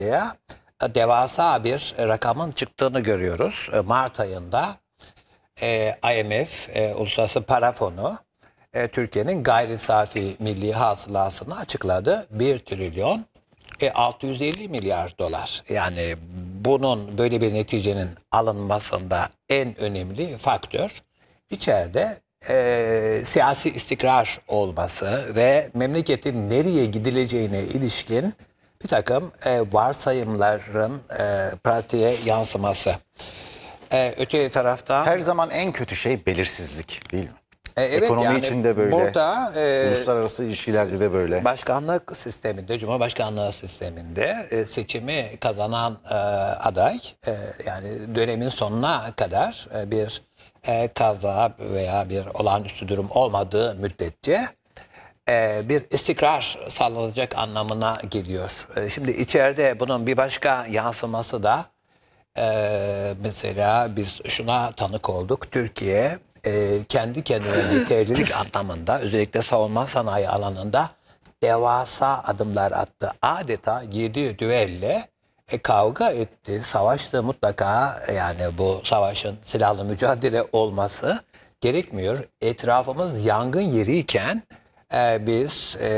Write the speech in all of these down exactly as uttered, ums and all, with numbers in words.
ortaya devasa bir rakamın çıktığını görüyoruz. Mart ayında e, I M F, e, Uluslararası Para Fonu, e, Türkiye'nin gayri safi milli hasılasını açıkladı. bir trilyon e, altı yüz elli milyar dolar. Yani bunun, böyle bir neticenin alınmasında en önemli faktör içeride e, siyasi istikrar olması ve memleketin nereye gidileceğine ilişkin bir takım e, varsayımların e, pratiğe yansıması. E, öte taraftan Her zaman en kötü şey belirsizlik, değil mi? e, evet, Ekonomi yani içinde böyle, burada e, uluslararası ilişkilerde de böyle. başkanlık sisteminde, Cumhurbaşkanlığı sisteminde e, seçimi kazanan e, aday e, yani dönemin sonuna kadar e, bir e, kaza veya bir olağanüstü durum olmadığı müddetçe e, bir istikrar sağlanacak anlamına geliyor. E, şimdi içeride bunun bir başka yansıması da e, mesela biz şuna tanık olduk. Türkiye e, kendi kendine yeterlilik anlamında, özellikle savunma sanayi alanında devasa adımlar attı. Adeta yedi düelle e, kavga etti, savaştı mutlaka. Yani bu savaşın silahlı mücadele olması gerekmiyor. Etrafımız yangın yeriyken e, biz e,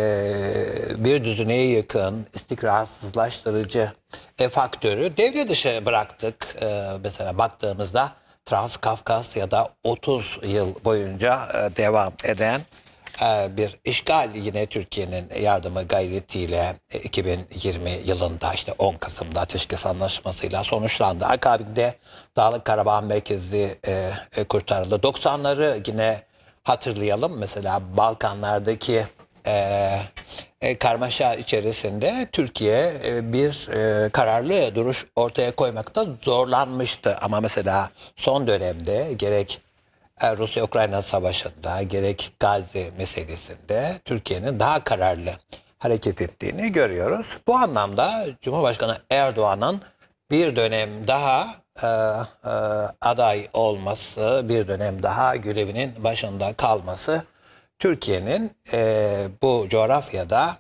bir düzineye yakın istikrarsızlaştırıcı e, faktörü devre dışı bıraktık. E, mesela baktığımızda Transkafkasya'da otuz yıl boyunca e, devam eden e, bir işgal, yine Türkiye'nin yardımı gayretiyle e, iki bin yirmi yılında işte on Kasım'da ateşkes anlaşmasıyla sonuçlandı. Akabinde Dağlık Karabağ merkezli e, e, kurtarıldı. doksanları yine hatırlayalım. Mesela Balkanlardaki e, e, karmaşa içerisinde Türkiye e, bir e, kararlı duruş ortaya koymakta zorlanmıştı. Ama mesela son dönemde gerek e, Rusya-Ukrayna savaşında gerek Gazze meselesinde Türkiye'nin daha kararlı hareket ettiğini görüyoruz. Bu anlamda Cumhurbaşkanı Erdoğan'ın bir dönem daha e, e, aday olması, bir dönem daha görevinin başında kalması Türkiye'nin e, bu coğrafyada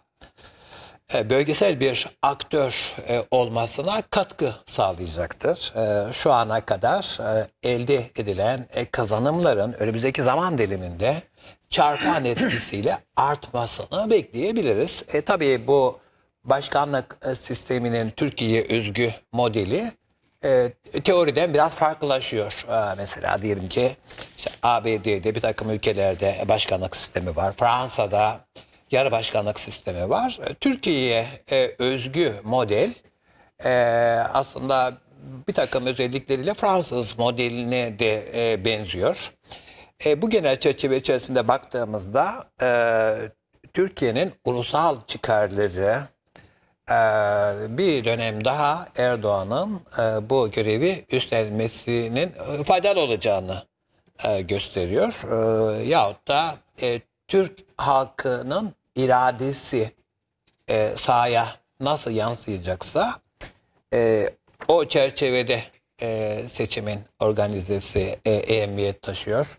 e, bölgesel bir aktör e, olmasına katkı sağlayacaktır. E, şu ana kadar e, elde edilen e, kazanımların önümüzdeki zaman diliminde çarpan etkisiyle artmasını bekleyebiliriz. E, tabii bu başkanlık e, sisteminin Türkiye özgü modeli e, teoriden biraz farklılaşıyor. E, mesela diyelim ki işte A B D'de bir takım ülkelerde başkanlık sistemi var. Fransa'da yarı başkanlık sistemi var. Türkiye'ye e, özgü model e, aslında bir takım özellikleriyle Fransız modeline de e, benziyor. E, bu genel çerçeve içerisinde baktığımızda e, Türkiye'nin ulusal çıkarları e, bir dönem daha Erdoğan'ın e, bu görevi üstlenmesinin e, faydalı olacağını e, gösteriyor. E, yahut da e, Türk halkının iradesi e, sahaya nasıl yansıyacaksa e, o çerçevede e, seçimin organizesi e, ehemmiyet taşıyor.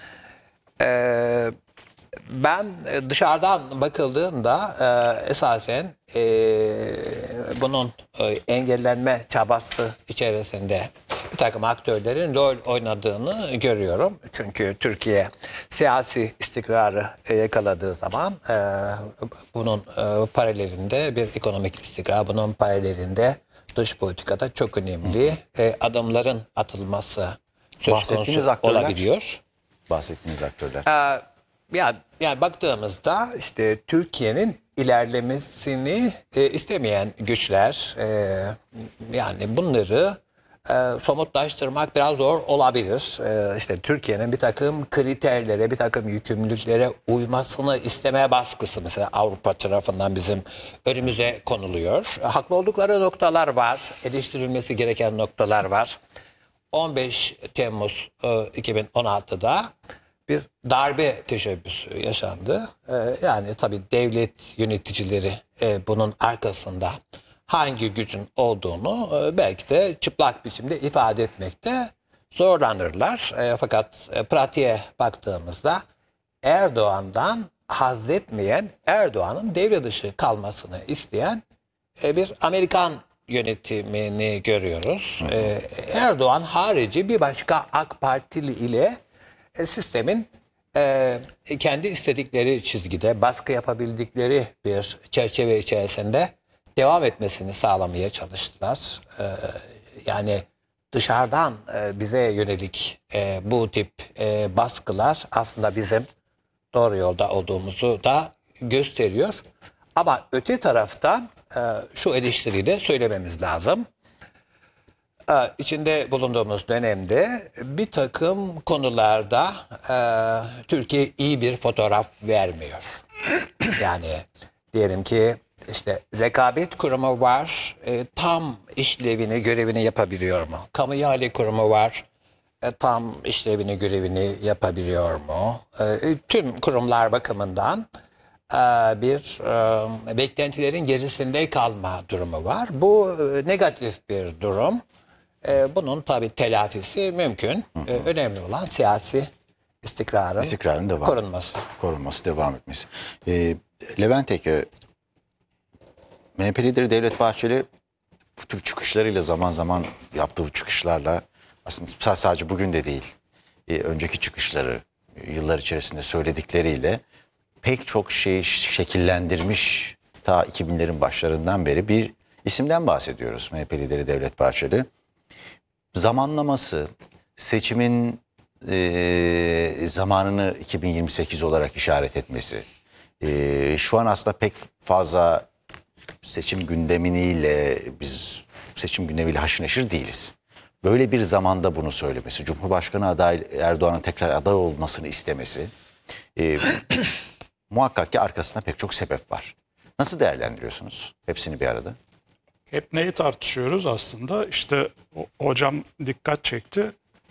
E, ben dışarıdan bakıldığında e, esasen e, bunun e, engellenme çabası içerisinde bir takım aktörlerin rol oynadığını görüyorum. Çünkü Türkiye siyasi istikrarı yakaladığı zaman e, bunun e, paralelinde bir ekonomik istikrar, bunun paralelinde dış politikada çok önemli e, adımların atılması söz Bahsettiğiniz konusu aktörler? olabiliyor. Bahsettiğiniz aktörler. Ee, yani, yani baktığımızda işte Türkiye'nin ilerlemesini e, istemeyen güçler, e, yani bunları e, somutlaştırmak biraz zor olabilir. E, işte Türkiye'nin bir takım kriterlere, bir takım yükümlülüklere uymasını isteme baskısı mesela Avrupa tarafından bizim önümüze konuluyor. E, haklı oldukları noktalar var, eleştirilmesi gereken noktalar var. on beş Temmuz e, iki bin on altıda bir darbe teşebbüsü yaşandı. E, yani tabii devlet yöneticileri e, bunun arkasında hangi gücün olduğunu e, belki de çıplak biçimde ifade etmekte zorlanırlar. E, fakat e, pratiğe baktığımızda Erdoğan'dan haz etmeyen, Erdoğan'ın devre dışı kalmasını isteyen e, bir Amerikan yönetimini görüyoruz. E, Erdoğan harici bir başka AK Partili ile e, sistemin e, kendi istedikleri çizgide baskı yapabildikleri bir çerçeve içerisinde devam etmesini sağlamaya çalıştılar. E, yani dışarıdan e, bize yönelik e, bu tip e, baskılar aslında bizim doğru yolda olduğumuzu da gösteriyor. Ama öte taraftan e, şu eleştiriyi de söylememiz lazım. E, içinde bulunduğumuz dönemde bir takım konularda e, Türkiye iyi bir fotoğraf vermiyor. Yani diyelim ki işte rekabet kurumu var, e, tam işlevini, görevini yapabiliyor mu? Kamu ihale kurumu var, e, tam işlevini, görevini yapabiliyor mu? E, tüm kurumlar bakımından e, bir e, beklentilerin gerisinde kalma durumu var. Bu e, negatif bir durum. E, bunun tabii telafisi mümkün. E, önemli olan siyasi istikrarın, İstikrarın devam korunması. korunması, devam etmesi. Ee, Levent Eke, M H P lideri Devlet Bahçeli bu tür çıkışlarıyla, zaman zaman yaptığı çıkışlarla, aslında sadece bugün de değil, e, önceki çıkışları, e, yıllar içerisinde söyledikleriyle pek çok şeyi şekillendirmiş, ta iki binlerin başlarından beri bir isimden bahsediyoruz. M H P lideri Devlet Bahçeli. Zamanlaması, seçimin e, zamanını iki bin yirmi sekiz olarak işaret etmesi, e, şu an aslında pek fazla seçim gündemiyle, biz seçim gündemiyle haşır neşir değiliz. Böyle bir zamanda bunu söylemesi, Cumhurbaşkanı adayı Erdoğan'ın tekrar aday olmasını istemesi, e, muhakkak ki arkasında pek çok sebep var. Nasıl değerlendiriyorsunuz hepsini bir arada? Hep neyi tartışıyoruz aslında? İşte o- hocam dikkat çekti.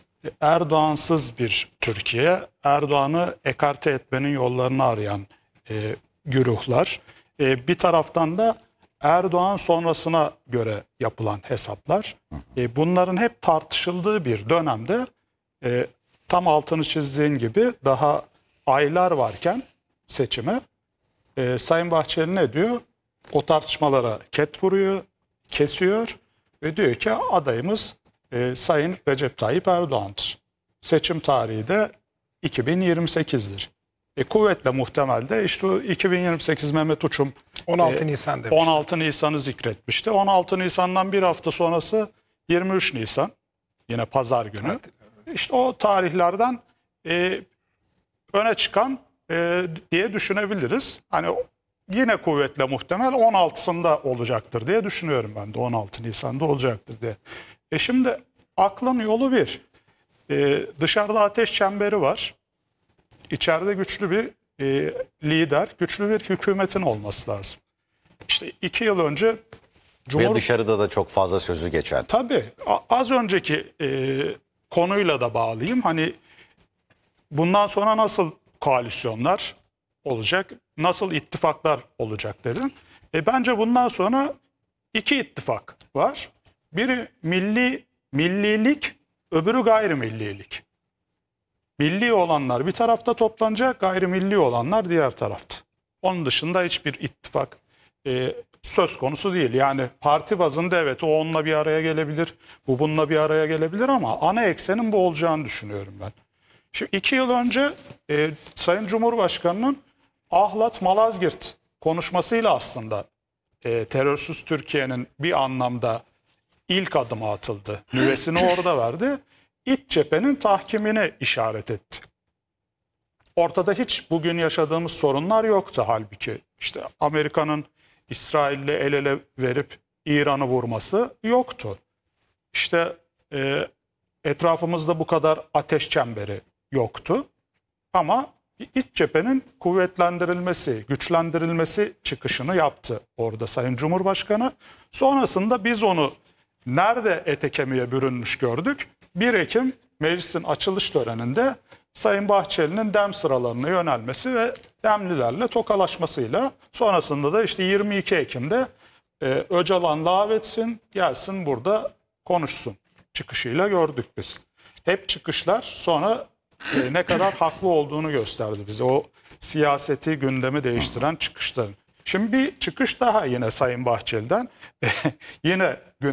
Erdoğansız bir Türkiye, Erdoğan'ı ekarte etmenin yollarını arayan e, güruhlar. E, bir taraftan da Erdoğan sonrasına göre yapılan hesaplar. E, bunların hep tartışıldığı bir dönemde e, tam altını çizdiğin gibi daha aylar varken seçime e, Sayın Bahçeli ne diyor? O tartışmalara ket vuruyor, kesiyor ve diyor ki adayımız e, Sayın Recep Tayyip Erdoğan'dır. Seçim tarihi de iki bin yirmi sekizdir. E, kuvvetle muhtemel de işte o iki bin yirmi sekiz Mehmet Uçum on altı Nisan demiş. on altı Nisan'ı zikretmişti. on altı Nisan'dan bir hafta sonrası yirmi üç Nisan, yine pazar günü. İşte o tarihlerden e, öne çıkan e, diye düşünebiliriz. Hani yine kuvvetle muhtemel on altısında olacaktır diye düşünüyorum ben de, on altı Nisan'da olacaktır diye. E şimdi aklın yolu bir. E, dışarıda ateş çemberi var. İçeride güçlü bir e, lider, güçlü bir hükümetin olması lazım. İşte iki yıl önce Cumhur... Ve dışarıda da çok fazla sözü geçen. Tabii a- az önceki e, konuyla da bağlayayım. Hani bundan sonra nasıl koalisyonlar olacak, nasıl ittifaklar olacak dedim. E, bence bundan sonra iki ittifak var. Biri milli millilik, öbürü gayrimillilik. Milli olanlar bir tarafta toplanacak, gayrimilli olanlar diğer tarafta. Onun dışında hiçbir ittifak e, söz konusu değil. Yani parti bazında evet o onunla bir araya gelebilir, bu bununla bir araya gelebilir ama ana eksenin bu olacağını düşünüyorum ben. Şimdi iki yıl önce e, Sayın Cumhurbaşkanı'nın Ahlat Malazgirt konuşmasıyla aslında e, terörsüz Türkiye'nin bir anlamda ilk adımı atıldı. Nüvesini orada verdi. İç cephenin tahkimini işaret etti. Ortada hiç bugün yaşadığımız sorunlar yoktu halbuki. İşte Amerika'nın İsrail'le el ele verip İran'ı vurması yoktu. İşte e, etrafımızda bu kadar ateş çemberi yoktu. Ama iç cephenin kuvvetlendirilmesi, güçlendirilmesi çıkışını yaptı orada Sayın Cumhurbaşkanı. Sonrasında biz onu nerede ete kemiğe bürünmüş gördük? bir Ekim meclisin açılış töreninde Sayın Bahçeli'nin dem sıralarına yönelmesi ve demlilerle tokalaşmasıyla, sonrasında da işte yirmi iki Ekim'de e, Öcalan davetsin, gelsin burada konuşsun çıkışıyla gördük biz. Hep çıkışlar sonra e, ne kadar haklı olduğunu gösterdi bize. O siyaseti, gündemi değiştiren çıkışlar. Şimdi bir çıkış daha yine Sayın Bahçeli'den. Yine gün